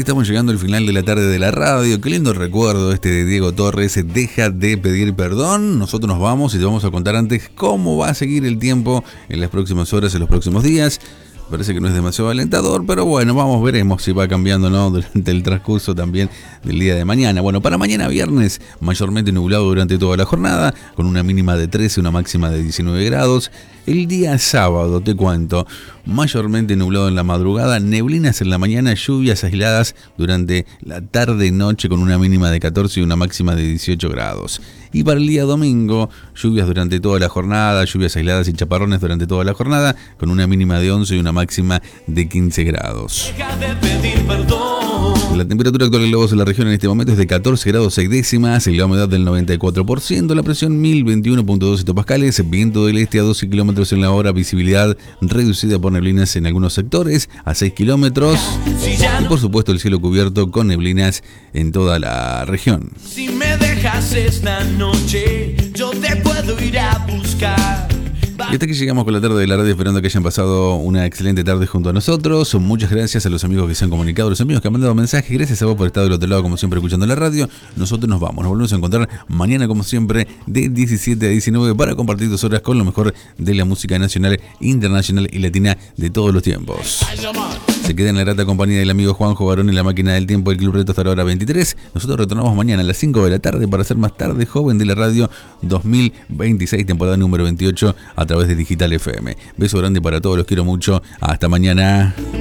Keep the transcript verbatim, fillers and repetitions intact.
estamos llegando al final de la tarde de la radio. Qué lindo recuerdo este de Diego Torres. Deja de pedir perdón. Nosotros nos vamos y te vamos a contar antes cómo va a seguir el tiempo en las próximas horas, en los próximos días. Parece que no es demasiado alentador, pero bueno, vamos, veremos si va cambiando, ¿no? Durante el transcurso también del día de mañana. Bueno, para mañana viernes, mayormente nublado durante toda la jornada, con una mínima de trece, una máxima de diecinueve grados. El día sábado, te cuento, mayormente nublado en la madrugada, neblinas en la mañana, lluvias aisladas durante la tarde y noche con una mínima de catorce y una máxima de dieciocho grados. Y para el día domingo, lluvias durante toda la jornada, lluvias aisladas y chaparrones durante toda la jornada, con una mínima de once y una máxima de quince grados. La temperatura actual en Lobos en la región en este momento es de catorce grados seis décimas, la humedad del noventa y cuatro por ciento, la presión mil veintiuno punto dos hectopascales, viento del este a doce kilómetros en la hora, visibilidad reducida por neblinas en algunos sectores a seis kilómetros y por supuesto el cielo cubierto con neblinas en toda la región. Si me dejas esta noche, yo te puedo ir a buscar. Y hasta aquí llegamos con la tarde de la radio, esperando que hayan pasado una excelente tarde junto a nosotros. Muchas gracias a los amigos que se han comunicado, a los amigos que han mandado mensajes. Gracias a vos por estar del otro lado, como siempre, escuchando la radio. Nosotros nos vamos, nos volvemos a encontrar mañana, como siempre, de diecisiete a diecinueve para compartir dos horas con lo mejor de la música nacional, internacional y latina de todos los tiempos. Se queda en la grata compañía del amigo Juanjo Barón en la máquina del tiempo del Club Reto hasta la hora veintitrés. Nosotros retornamos mañana a las cinco de la tarde para hacer más tarde joven de la radio dos mil veintiséis, temporada número veintiocho, a través de Digital F M. Beso grande para todos, los quiero mucho. Hasta mañana.